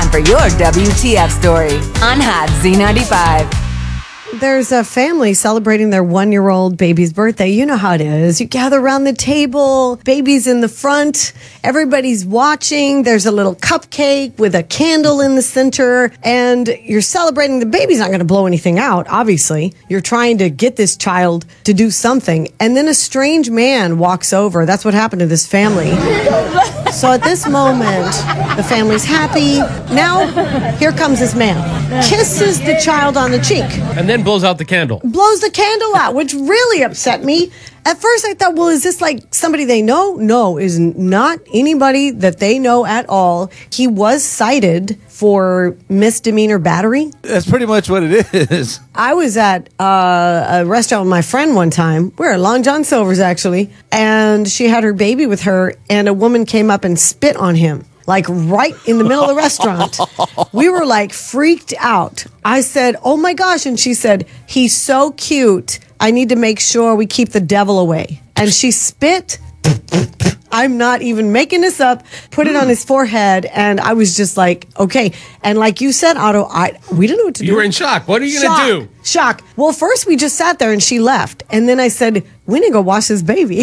time for your WTF story on Hot Z95. There's a family celebrating their 1-year-old baby's birthday. You know how it is. You gather around the table, baby's in the front, everybody's watching. There's a little cupcake with a candle in the center, and you're celebrating. The baby's not going to blow anything out, obviously. You're trying to get this child to do something, and then a strange man walks over. That's what happened to this family. So at this moment, the family's happy. Now, here comes this man. Kisses the child on the cheek. And then blows out the candle. Blows the candle out, which really upset me. At first, I thought, well, is this like somebody they know? No, is not anybody that they know at all. He was cited for misdemeanor battery. That's pretty much what it is. I was at a restaurant with my friend one time. We're at Long John Silver's, actually. And she had her baby with her, and a woman came up and spit on him. Like right in the middle of the restaurant. We were like freaked out. I said, oh my gosh. And she said, he's so cute. I need to make sure we keep the devil away. And she spit. I'm not even making this up. Put it on his forehead. And I was just like, okay. And like you said, Otto, we didn't know what to do. You were in shock. What are you going to do? Shock. Well, first we just sat there and she left. And then I said, we need to go wash this baby.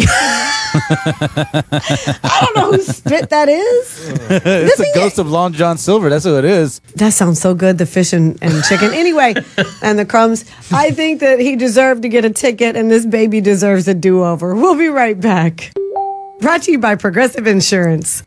I don't know whose spit that is. It's the ghost of Long John Silver. That's who it is. That sounds so good, the fish and chicken. Anyway, and the crumbs. I think that he deserved to get a ticket and this baby deserves a do-over. We'll be right back. Brought to you by Progressive Insurance.